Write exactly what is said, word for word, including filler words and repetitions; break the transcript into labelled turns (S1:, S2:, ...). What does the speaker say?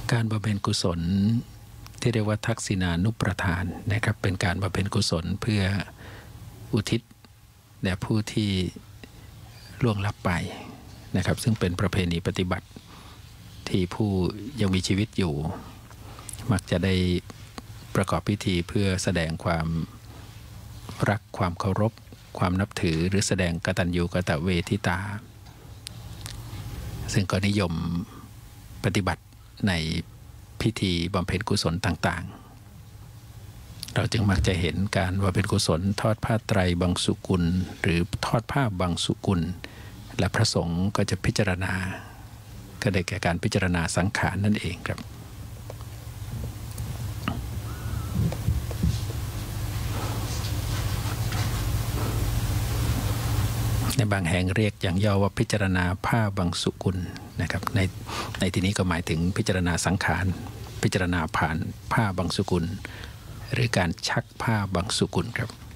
S1: การบำเพ็ญกุศลที่เรียกว่าทักษิณานุประทานนะครับเป็นการบำเพ็ญกุศลเพื่ออุทิศแด่ผู้ที่ล่วงลับไปนะครับซึ่งเป็นประเพณีปฏิบัติที่ผู้ยังมีชีวิตอยู่มักจะได้ประกอบพิธีเพื่อแสดงความรักความเคารพความนับถือหรือแสดงกตัญญูกตเวทิตาซึ่งก็นิยมปฏิบัติในพิธีบำเพ็ญกุศลต่างๆเราจึงมักจะเห็นการบำเพ็ญกุศลทอดผ้าไตรบังสุกุลหรือทอดผ้าบังสุกุลและพระสงฆ์ก็จะพิจารณาก็ได้แก่การพิจารณาสังขารนั่นเองครับในบางแห่งเรียกอย่างย่อว่าพิจารณาผ้าบังสุกุลนะครับในในที่นี้ก็หมายถึงพิจารณาสังขารพิจารณาผ่านผ้าบังสุกุลหรือการชักผ้าบังสุกุลครับ